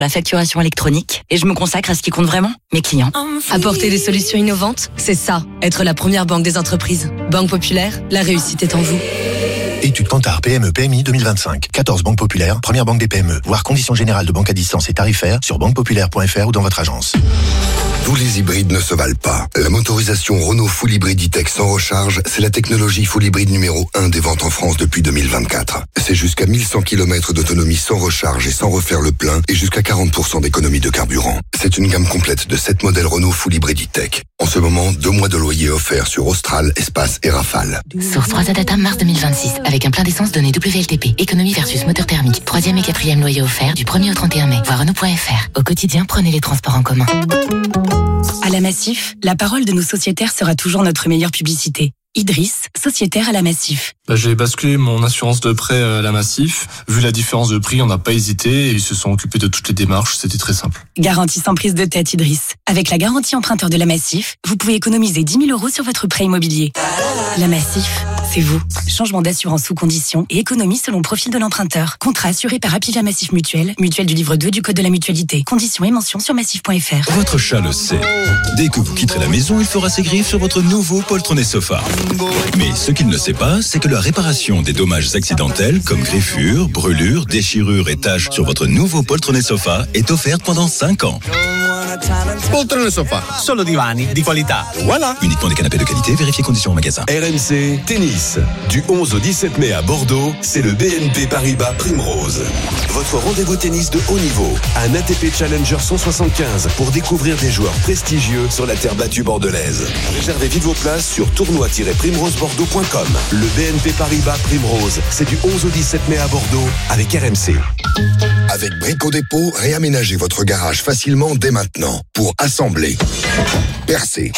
la facturation électronique, et je me consacre à ce qui compte vraiment, mes clients. Apporter des solutions innovantes, c'est ça, être la première banque des entreprises. Banque Populaire, la réussite est en vous. Étude Kantar PME PMI 2025. 14 banques populaires, première banque des PME. Voir conditions générales de banque à distance et tarifaires sur banquepopulaire.fr ou dans votre agence. Tous les hybrides ne se valent pas. La motorisation Renault Full Hybrid E-Tech sans recharge, c'est la technologie Full Hybrid numéro 1 des ventes en France depuis 2024. C'est jusqu'à 1100 km d'autonomie sans recharge et sans refaire le plein et jusqu'à 40% d'économie de carburant. C'est une gamme complète de 7 modèles Renault Full Hybrid E-Tech. En ce moment, 2 mois de loyer offerts sur Austral, Espace et Rafale. Source 3 Data mars 2026 avec un plein d'essence donné WLTP. Économie versus moteur thermique. 3e et 4e loyer offert du 1er au 31 mai. Voir Renault.fr. Au quotidien, prenez les transports en commun. À la Massif, la parole de nos sociétaires sera toujours notre meilleure publicité. Idriss, sociétaire à la Massif. J'ai basculé mon assurance de prêt à la Massif. Vu la différence de prix, on n'a pas hésité et ils se sont occupés de toutes les démarches. C'était très simple. Garantie sans prise de tête, Idriss. Avec la garantie emprunteur de la Massif, vous pouvez économiser 10 000 € sur votre prêt immobilier. La Massif, c'est vous. Changement d'assurance sous condition et économie selon profil de l'emprunteur. Contrat assuré par Apivia Massif Mutuelle, mutuelle du livre 2 du Code de la mutualité. Conditions et mentions sur massif.fr. Votre chat le sait. Dès que vous quitterez la maison, il fera ses griffes sur votre nouveau poltronné sofa. Mais ce qu'il ne sait pas, c'est que la réparation des dommages accidentels comme griffures, brûlures, déchirures et taches sur votre nouveau poltronné sofa est offerte pendant 5 ans. Poltrone Sofa, solo divani di qualità. Voilà. Uniquement des canapés de qualité, vérifiez conditions en magasin. RMC Tennis. Du 11 au 17 mai à Bordeaux, c'est le BNP Paribas Primrose. Votre rendez-vous tennis de haut niveau. Un ATP Challenger 175 pour découvrir des joueurs prestigieux sur la terre battue bordelaise. Réservez vite vos places sur tournoi-primrosebordeaux.com. Le BNP Paribas Primrose, c'est du 11 au 17 mai à Bordeaux avec RMC. Avec Brico Dépôt, réaménagez votre garage facilement dès maintenant pour assembler, percer,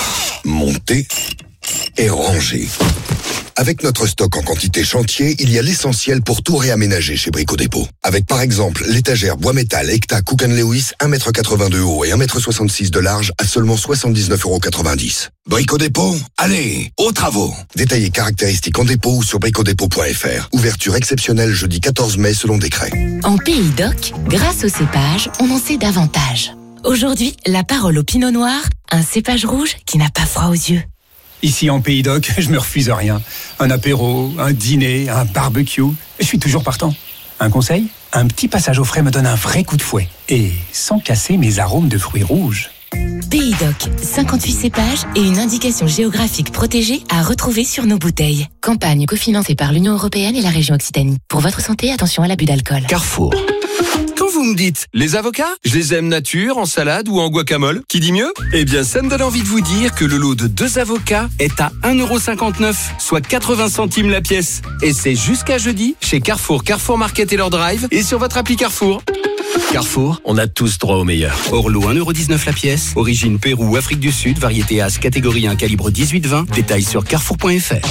monter et ranger. Avec notre stock en quantité chantier, il y a l'essentiel pour tout réaménager chez Brico Dépôt. Avec par exemple l'étagère bois métal Ecta Cook & Lewis 1,82 m de haut et 1,66 m de large à seulement 79,90 €. Brico Dépôt, allez, aux travaux. Détaillez caractéristiques en dépôt ou sur bricodépôt.fr. Ouverture exceptionnelle jeudi 14 mai selon décret. En Pays d'Oc, grâce au cépage, on en sait davantage. Aujourd'hui, la parole au Pinot Noir, un cépage rouge qui n'a pas froid aux yeux. Ici en Pays d'Oc, je me refuse à rien. Un apéro, un dîner, un barbecue, je suis toujours partant. Un conseil ? Un petit passage au frais me donne un vrai coup de fouet. Et sans casser mes arômes de fruits rouges. Pays d'Oc, 58 cépages et une indication géographique protégée à retrouver sur nos bouteilles. Campagne cofinancée par l'Union Européenne et la région Occitanie. Pour votre santé, attention à l'abus d'alcool. Carrefour. Quand vous me dites, les avocats, je les aime nature, en salade ou en guacamole, qui dit mieux ? Eh bien, ça me donne envie de vous dire que le lot de 2 avocats est à 1,59 €, soit 80 centimes la pièce. Et c'est jusqu'à jeudi, chez Carrefour, Carrefour Market et leur drive, et sur votre appli Carrefour. Carrefour, on a tous droit au meilleur. Orlo, 1,19 € la pièce. Origine Pérou ou Afrique du Sud, variété As, catégorie 1, calibre 18-20. Détails sur carrefour.fr.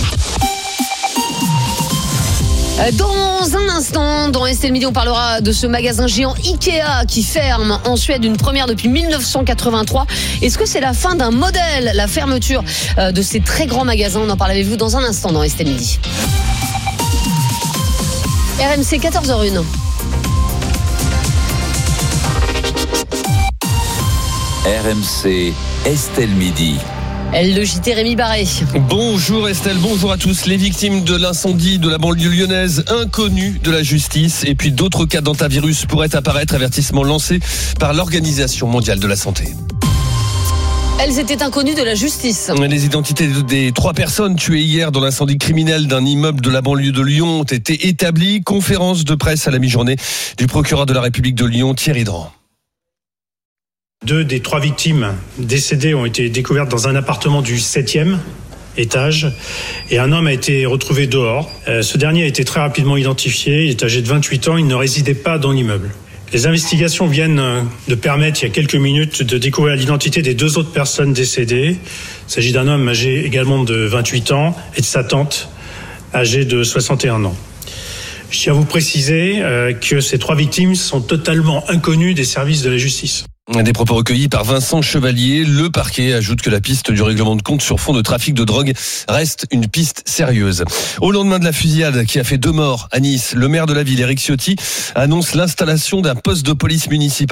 Dans un instant, dans Estelle Midi, on parlera de ce magasin géant Ikea qui ferme en Suède, une première depuis 1983. Est-ce que c'est la fin d'un modèle, la fermeture de ces très grands magasins? On en parle avec vous dans un instant dans Estelle Midi. RMC 14h01. RMC Estelle Midi. Le JT Rémi Barré. Bonjour Estelle, bonjour à tous. Les victimes de l'incendie de la banlieue lyonnaise, inconnues de la justice. Et puis d'autres cas d'antavirus pourraient apparaître. Avertissement lancé par l'Organisation mondiale de la santé. Elles étaient inconnues de la justice. Les identités des 3 personnes tuées hier dans l'incendie criminel d'un immeuble de la banlieue de Lyon ont été établies. Conférence de presse à la mi-journée du procureur de la République de Lyon, Thierry Dran. 2 des 3 victimes décédées ont été découvertes dans un appartement du 7e étage et un homme a été retrouvé dehors. Ce dernier a été très rapidement identifié. Il est âgé de 28 ans. Il ne résidait pas dans l'immeuble. Les investigations viennent de permettre, il y a quelques minutes, de découvrir l'identité des 2 autres personnes décédées. Il s'agit d'un homme âgé également de 28 ans et de sa tante âgée de 61 ans. Je tiens à vous préciser que ces 3 victimes sont totalement inconnues des services de la justice. Des propos recueillis par Vincent Chevalier. Le parquet ajoute que la piste du règlement de compte sur fond de trafic de drogue reste une piste sérieuse. Au lendemain de la fusillade qui a fait 2 morts à Nice, le maire de la ville, Éric Ciotti, annonce l'installation d'un poste de police municipale